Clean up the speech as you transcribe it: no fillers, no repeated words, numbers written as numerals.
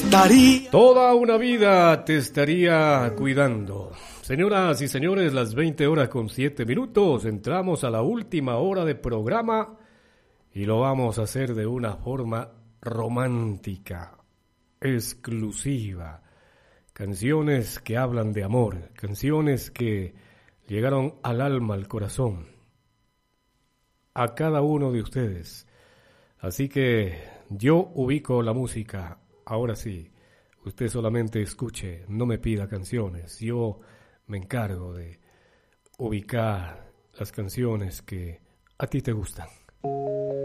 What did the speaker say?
Toda una vida te estaría cuidando. Señoras y señores, las 20:07. Entramos a la última hora de programa y lo vamos a hacer de una forma romántica, exclusiva. Canciones que hablan de amor, canciones que llegaron al alma, al corazón, a cada uno de ustedes. Así que yo ubico la música, ahora sí. Usted solamente escuche, no me pida canciones. Yo me encargo de ubicar las canciones que a ti te gustan.